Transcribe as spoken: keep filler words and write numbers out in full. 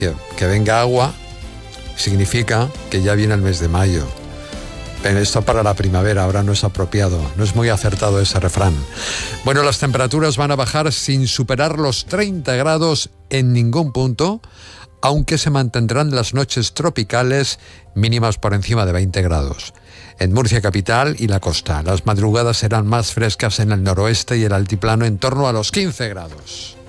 Que, que venga agua significa que ya viene el mes de mayo. Pero esto para la primavera ahora no es apropiado, no es muy acertado ese refrán. Bueno, las temperaturas van a bajar sin superar los treinta grados en ningún punto, aunque se mantendrán las noches tropicales mínimas por encima de veinte grados. En Murcia capital y la costa, las madrugadas serán más frescas en el noroeste y el altiplano en torno a los quince grados.